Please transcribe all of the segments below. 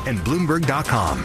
and Bloomberg.com.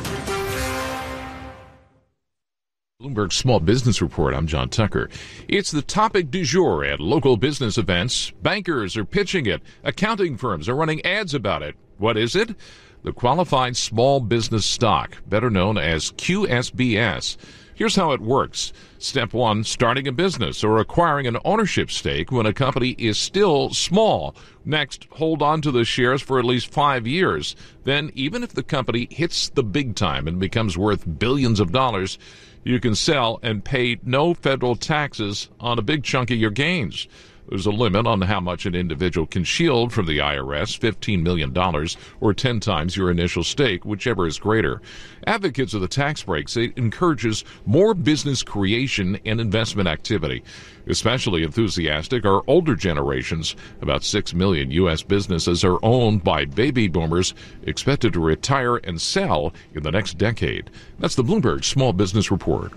Bloomberg Small Business Report. I'm John Tucker. It's the topic du jour at local business events. Bankers are pitching it. Accounting firms are running ads about it. What is it? The Qualified Small Business Stock, better known as QSBS. Here's how it works. Step 1, starting a business or acquiring an ownership stake when a company is still small. Next, hold on to the shares for at least 5 years. Then, even if the company hits the big time and becomes worth billions of dollars, you can sell and pay no federal taxes on a big chunk of your gains. There's a limit on how much an individual can shield from the IRS, $15 million, or 10 times your initial stake, whichever is greater. Advocates of the tax break say it encourages more business creation and investment activity. Especially enthusiastic are older generations. About 6 million U.S. businesses are owned by baby boomers expected to retire and sell in the next decade. That's the Bloomberg Small Business Report.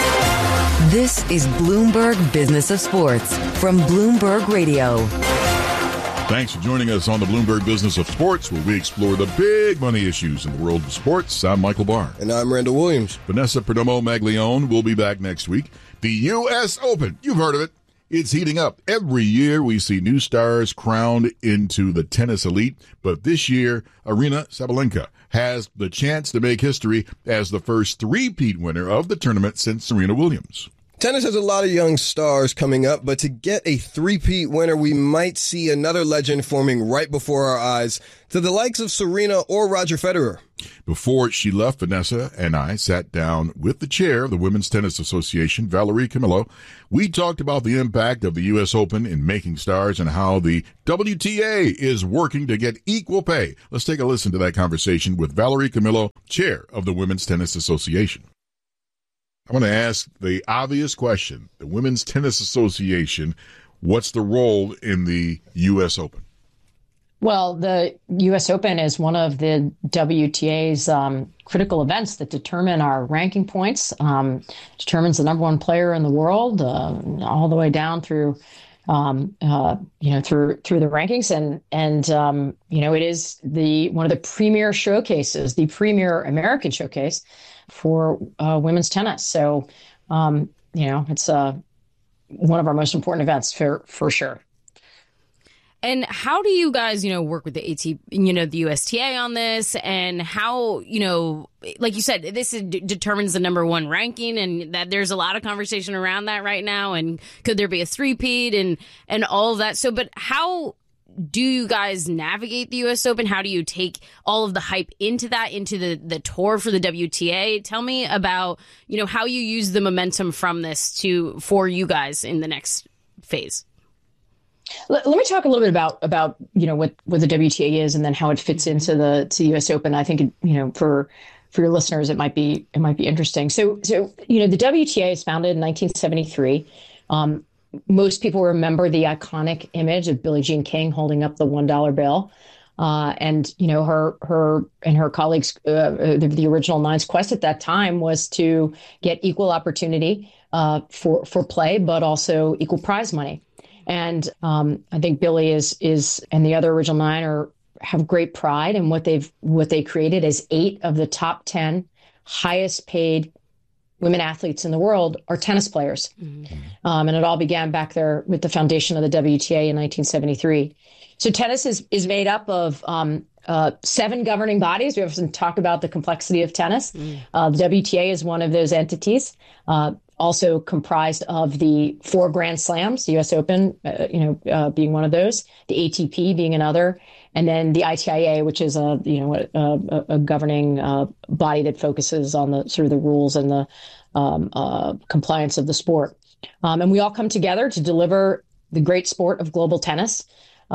This is Bloomberg Business of Sports from Bloomberg Radio. Thanks for joining us on the Bloomberg Business of Sports, where we explore the big money issues in the world of sports. I'm Michael Barr. And I'm Randall Williams. Vanessa Perdomo-Maglione will be back next week. The U.S. Open, you've heard of it. It's heating up. Every year we see new stars crowned into the tennis elite, but this year, Aryna Sabalenka has the chance to make history as the first three-peat winner of the tournament since Serena Williams. Tennis has a lot of young stars coming up, but to get a three-peat winner, we might see another legend forming right before our eyes, to the likes of Serena or Roger Federer. Before she left, Vanessa and I sat down with the chair of the Women's Tennis Association, Valerie Camillo. We talked about the impact of the U.S. Open in making stars and how the WTA is working to get equal pay. Let's take a listen to that conversation with Valerie Camillo, chair of the Women's Tennis Association. I want to ask the obvious question. The Women's Tennis Association, what's the role in the U.S. Open? Well, the U.S. Open is one of the WTA's critical events that determine our ranking points, determines the number one player in the world, all the way down through, through the rankings, and it is one of the premier showcases, the premier American showcase for women's tennis. So, it's one of our most important events for sure. And how do you guys, work with the the USTA on this, and how, like you said, this determines the number one ranking, and that there's a lot of conversation around that right now. And could there be a three-peat and all of that? So, but how do you guys navigate the U.S. Open? How do you take all of the hype into the tour for the WTA? Tell me about, how you use the momentum from this for you guys in the next phase. Let me talk a little bit about what the WTA is, and then how it fits into the U.S. Open. I think for your listeners it might be interesting. So the WTA is founded in 1973. Most people remember the iconic image of Billie Jean King holding up the $1 bill, and her and her colleagues. The original Nine's quest at that time was to get equal opportunity for play, but also equal prize money. And I think Billie is and the other original nine have great pride in what they created, as 8 of the top 10 highest paid women athletes in the world are tennis players. Mm-hmm. And it all began back there with the foundation of the WTA in 1973. So tennis is made up of 7 governing bodies. We often talk about the complexity of tennis. The WTA is one of those entities. Also comprised of the 4 Grand Slams, the U.S. Open, being one of those, the ATP being another, and then the ITIA, which is a governing body that focuses on the sort of the rules and the compliance of the sport. And we all come together to deliver the great sport of global tennis.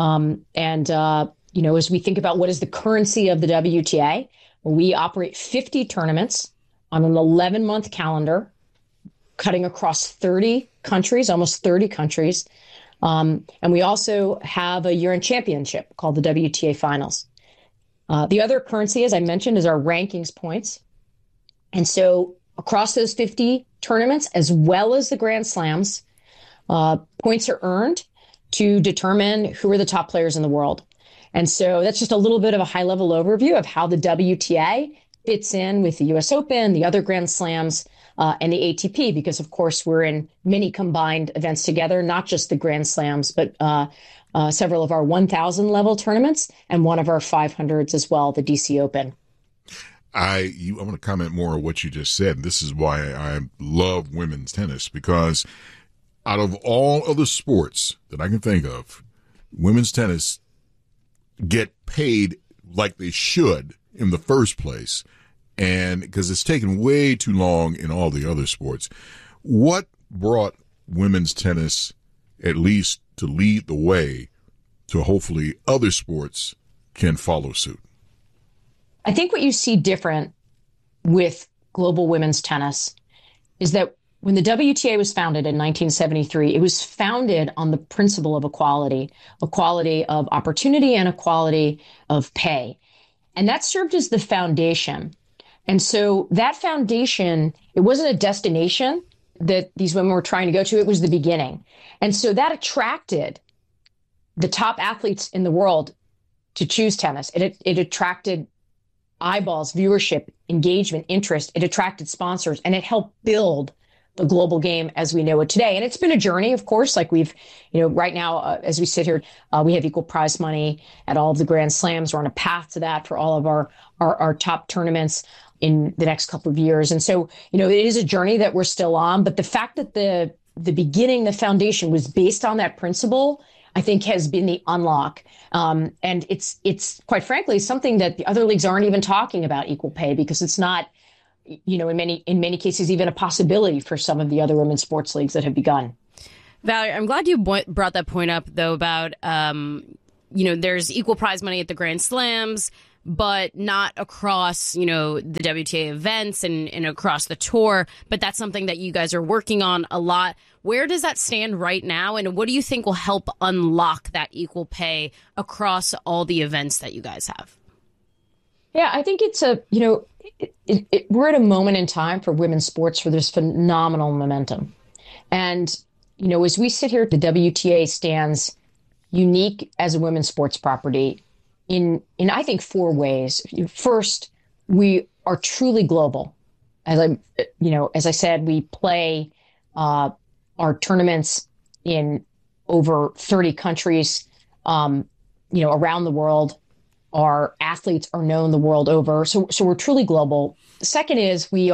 As we think about what is the currency of the WTA, we operate 50 tournaments on an 11-month calendar, cutting across 30 countries, almost 30 countries. And we also have a year-end championship called the WTA Finals. The other currency, as I mentioned, is our rankings points. And so across those 50 tournaments, as well as the Grand Slams, points are earned to determine who are the top players in the world. And so that's just a little bit of a high level overview of how the WTA fits in with the US Open, the other Grand Slams, and the ATP, because of course we're in many combined events together, not just the Grand Slams, but several of our 1,000 level tournaments and one of our 500s as well, the DC Open. I want to comment more on what you just said. This is why I love women's tennis, because out of all other sports that I can think of, women's tennis get paid like they should in the first place. And because it's taken way too long in all the other sports. What brought women's tennis at least to lead the way to hopefully other sports can follow suit? I think what you see different with global women's tennis is that when the WTA was founded in 1973, it was founded on the principle of equality of opportunity and equality of pay. And that served as the foundation. And so that foundation, it wasn't a destination that these women were trying to go to. It was the beginning. And so that attracted the top athletes in the world to choose tennis. It attracted eyeballs, viewership, engagement, interest. It attracted sponsors, and it helped build the global game as we know it today. And it's been a journey, of course, like we've, right now, as we sit here, we have equal prize money at all of the Grand Slams. We're on a path to that for all of our top tournaments in the next couple of years. And so, it is a journey that we're still on. But the fact that the beginning, the foundation was based on that principle, I think has been the unlock. And it's quite frankly something that the other leagues aren't even talking about, equal pay, because it's not, in many cases, even a possibility for some of the other women's sports leagues that have begun. Valerie, I'm glad you brought that point up, though, about, there's equal prize money at the Grand Slams, but not across, the WTA events and across the tour. But that's something that you guys are working on a lot. Where does that stand right now? And what do you think will help unlock that equal pay across all the events that you guys have? Yeah, I think it's we're at a moment in time for women's sports where there's phenomenal momentum. And, as we sit here, the WTA stands unique as a women's sports property in I think 4 ways. First, we are truly global. As I said, we play our tournaments in over 30 countries, around the world. Our athletes are known the world over. So we're truly global. The second is we do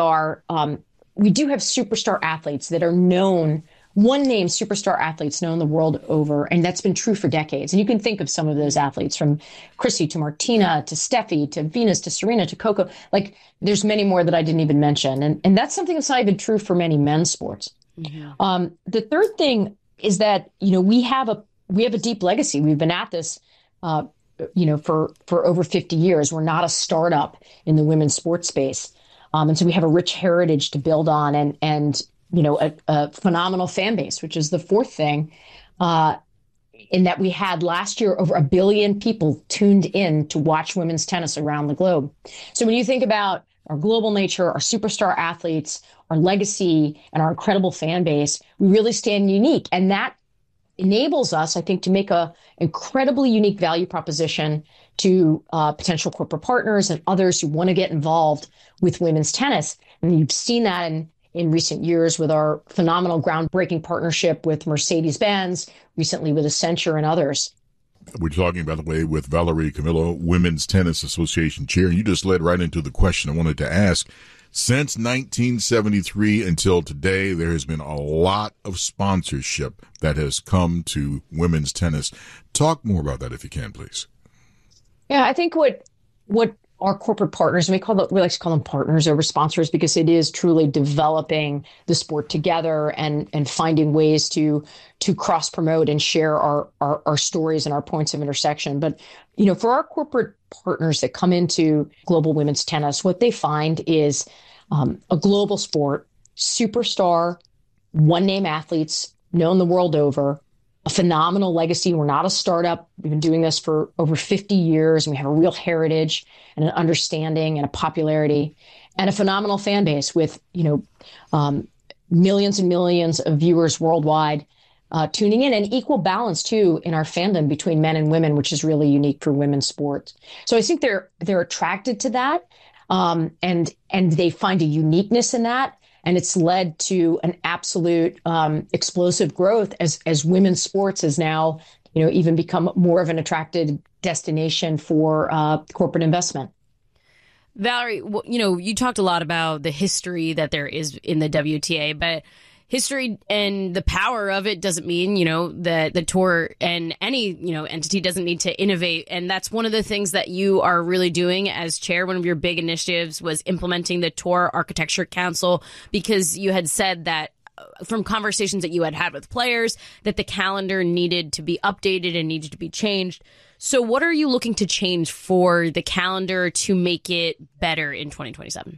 have superstar athletes that are known, one-name superstar athletes known the world over. And that's been true for decades. And you can think of some of those athletes, from Chrissy to Martina to Steffi to Venus to Serena to Coco. Like, there's many more that I didn't even mention. And that's something that's not even true for many men's sports. Mm-hmm. The third thing is that, we have a deep legacy. We've been at this, for over 50 years. We're not a startup in the women's sports space. And so we have a rich heritage to build on and a phenomenal fan base, which is the fourth thing, in that we had last year over 1 billion people tuned in to watch women's tennis around the globe. So when you think about our global nature, our superstar athletes, our legacy, and our incredible fan base, we really stand unique. And that enables us, I think, to make a incredibly unique value proposition to potential corporate partners and others who want to get involved with women's tennis. And you've seen that in recent years with our phenomenal groundbreaking partnership with Mercedes-Benz, recently with Accenture and others. We're talking, by the way, with Valerie Camillo, Women's Tennis Association Chair. You just led right into the question I wanted to ask. Since 1973 until today, there has been a lot of sponsorship that has come to women's tennis. Talk more about that if you can, please. Yeah, I think what our corporate partners, and we like to call them partners over sponsors, because it is truly developing the sport together and finding ways to cross promote and share our stories and our points of intersection. But, for our corporate partners that come into global women's tennis, what they find is a global sport, superstar, one-name athletes known the world over, a phenomenal legacy. We're not a startup. We've been doing this for over 50 years, and we have a real heritage and an understanding and a popularity, and a phenomenal fan base with, millions and millions of viewers worldwide. tuning in, and equal balance too in our fandom between men and women, which is really unique for women's sports. So I think they're attracted to that, and they find a uniqueness in that. And it's led to an absolute explosive growth as women's sports has now, even become more of an attracted destination for corporate investment. Valerie, you talked a lot about the history that there is in the WTA, but history and the power of it doesn't mean, that the tour and any, entity doesn't need to innovate. And that's one of the things that you are really doing as chair. One of your big initiatives was implementing the Tour Architecture Council, because you had said that from conversations that you had with players that the calendar needed to be updated and needed to be changed. So what are you looking to change for the calendar to make it better in 2027?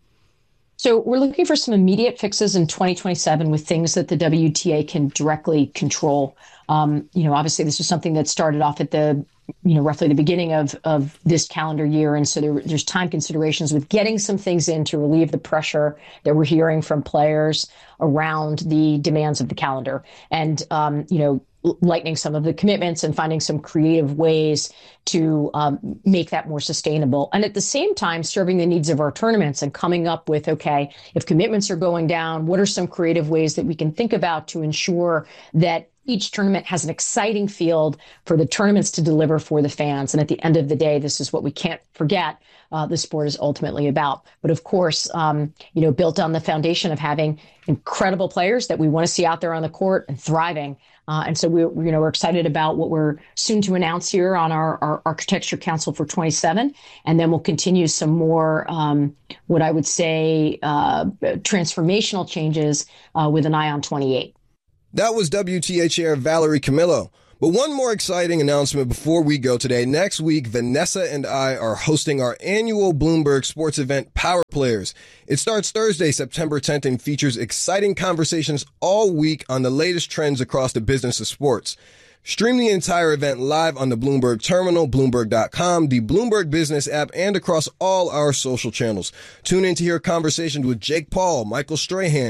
So we're looking for some immediate fixes in 2027 with things that the WTA can directly control. Obviously, this is something that started off at the, roughly the beginning of this calendar year. And so there's time considerations with getting some things in to relieve the pressure that we're hearing from players around the demands of the calendar. And, lightening some of the commitments and finding some creative ways to make that more sustainable. And at the same time, serving the needs of our tournaments and coming up with, okay, if commitments are going down, what are some creative ways that we can think about to ensure that each tournament has an exciting field for the tournaments to deliver for the fans. And at the end of the day, this is what we can't forget the sport is ultimately about. But of course, built on the foundation of having incredible players that we want to see out there on the court and thriving. And so we're excited about what we're soon to announce here on our Architecture Council for 27. And then we'll continue some more, what I would say, transformational changes with an eye on 28. That was WTA Chair Valerie Camillo. But one more exciting announcement before we go today. Next week, Vanessa and I are hosting our annual Bloomberg sports event, Power Players. It starts Thursday, September 10th, and features exciting conversations all week on the latest trends across the business of sports. Stream the entire event live on the Bloomberg Terminal, Bloomberg.com, the Bloomberg Business app, and across all our social channels. Tune in to hear conversations with Jake Paul, Michael Strahan,